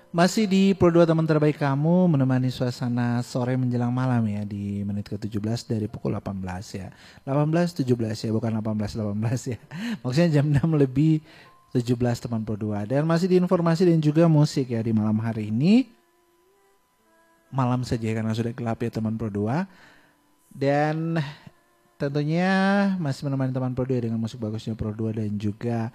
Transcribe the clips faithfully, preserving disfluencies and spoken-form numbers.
Masih di Pro dua teman terbaik kamu menemani suasana sore menjelang malam ya di menit ke tujuh belas dari pukul delapan belas ya. delapan belas tujuh belas ya, bukan delapan belas delapan belas ya. Maksudnya jam enam lebih tujuh belas teman Pro dua. Dan masih di informasi dan juga musik ya di malam hari ini. Malam saja karena sudah gelap ya teman Pro dua. Dan tentunya masih menemani teman Pro dua dengan musik bagusnya Pro dua dan juga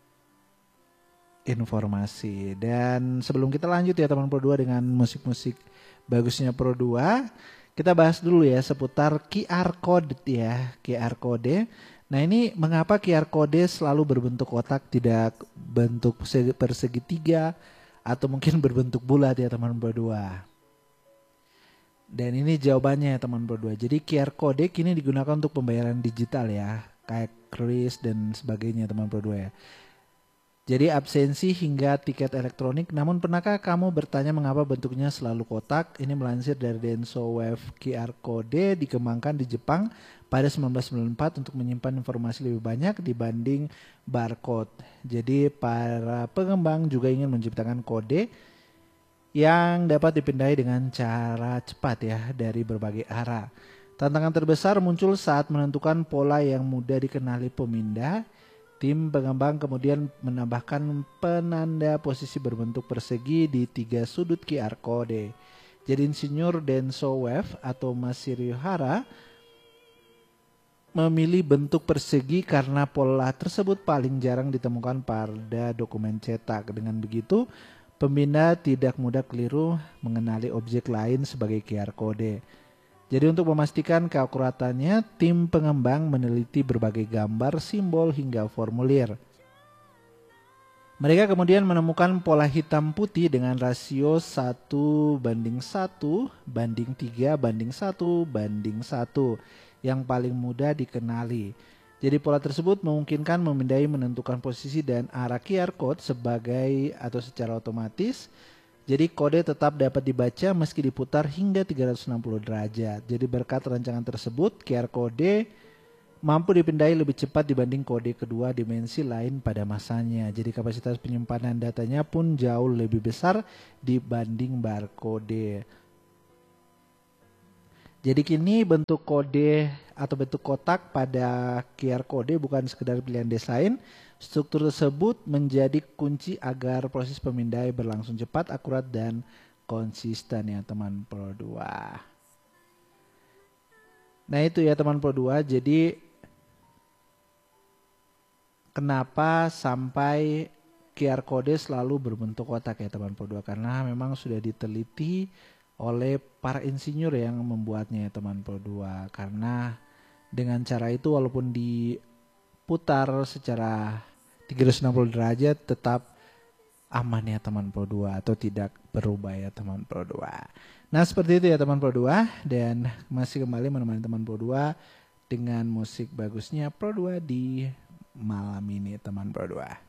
informasi. Dan sebelum kita lanjut ya teman Pro dua dengan musik-musik bagusnya Pro dua, kita bahas dulu ya seputar Q R code ya, Q R code. Nah, ini mengapa Q R code selalu berbentuk kotak, tidak bentuk persegitiga atau mungkin berbentuk bulat ya teman Pro dua. Dan ini jawabannya ya teman Pro dua. Jadi Q R code kini digunakan untuk pembayaran digital ya, kayak kris dan sebagainya teman Pro dua ya. Jadi absensi hingga tiket elektronik. Namun pernahkah kamu bertanya mengapa bentuknya selalu kotak? Ini melansir dari Denso Wave. Q R Code dikembangkan di Jepang pada seribu sembilan ratus sembilan puluh empat untuk menyimpan informasi lebih banyak dibanding barcode. Jadi para pengembang juga ingin menciptakan kode yang dapat dipindai dengan cara cepat ya dari berbagai arah. Tantangan terbesar muncul saat menentukan pola yang mudah dikenali pemindah. Tim pengembang kemudian menambahkan penanda posisi berbentuk persegi di tiga sudut Q R code. Jadi insinyur Denso Wave atau Masahiro Hara memilih bentuk persegi karena pola tersebut paling jarang ditemukan pada dokumen cetak. Dengan begitu, pemindah tidak mudah keliru mengenali objek lain sebagai Q R code. Jadi untuk memastikan keakuratannya, tim pengembang meneliti berbagai gambar, simbol, hingga formulir. Mereka kemudian menemukan pola hitam putih dengan rasio satu banding satu banding tiga banding satu banding satu yang paling mudah dikenali. Jadi pola tersebut memungkinkan memindai menentukan posisi dan arah Q R code sebagai atau secara otomatis. Jadi kode tetap dapat dibaca meski diputar hingga tiga ratus enam puluh derajat. Jadi berkat rancangan tersebut, Q R code mampu dipindai lebih cepat dibanding kode kedua dimensi lain pada masanya. Jadi kapasitas penyimpanan datanya pun jauh lebih besar dibanding barcode. Jadi kini bentuk kode atau bentuk kotak pada Q R code bukan sekedar pilihan desain. Struktur tersebut menjadi kunci agar proses pemindai berlangsung cepat, akurat, dan konsisten ya teman Pro dua. Nah itu ya teman Pro dua, jadi kenapa sampai Q R code selalu berbentuk kotak ya teman Pro dua? Karena memang sudah diteliti oleh para insinyur yang membuatnya ya teman Pro dua. Karena dengan cara itu walaupun diputar secara tiga ratus enam puluh derajat tetap aman ya teman Pro dua atau tidak berubah ya teman Pro dua. Nah seperti itu ya teman Pro dua, dan masih kembali menemani teman Pro dua dengan musik bagusnya Pro dua di malam ini teman Pro dua.